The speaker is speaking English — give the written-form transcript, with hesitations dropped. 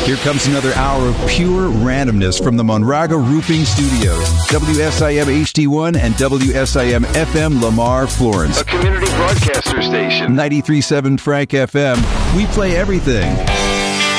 Here comes another hour of pure randomness from the Monraga Roofing Studios. WSIM HD1 and WSIM FM Lamar, Florence. A community broadcaster station. 93.7 Frank FM. We play everything.